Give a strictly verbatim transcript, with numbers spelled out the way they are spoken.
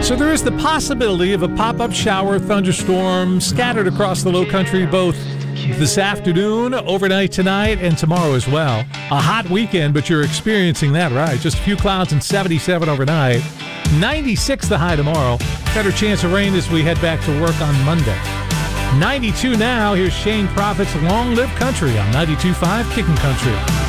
So there is the possibility of a pop-up shower, thunderstorm scattered across the low country both this afternoon, overnight tonight, and tomorrow as well. A hot weekend, but you're experiencing that, right? Just a few clouds and seventy-seven overnight. ninety-six the high tomorrow. Better chance of rain as we head back to work on Monday. ninety-two now. Here's Shane Prophet's Long Live Country on ninety-two point five Kicking Country.